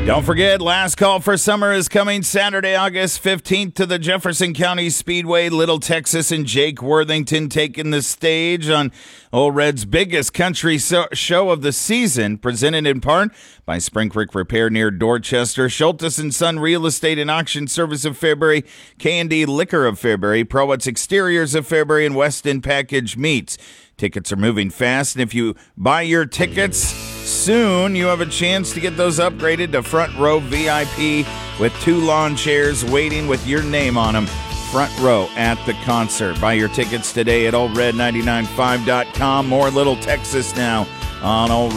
Don't forget, last call for summer is coming Saturday, August 15th to the Jefferson County Speedway. Little Texas and Jake Worthington taking the stage on Old Red's biggest country show of the season, presented in part by Spring Creek Repair near Dorchester, Schultes & Son Real Estate and Auction Service of Fairbury, K&D Liquor of Fairbury, Prowitz Exteriors of Fairbury, and Weston Package Meats. Tickets are moving fast, and if you buy your tickets soon, you have a chance to get those upgraded to front row VIP with 2 lawn chairs waiting with your name on them. Front row at the concert. Buy your tickets today at oldred995.com. More Little Texas now on Old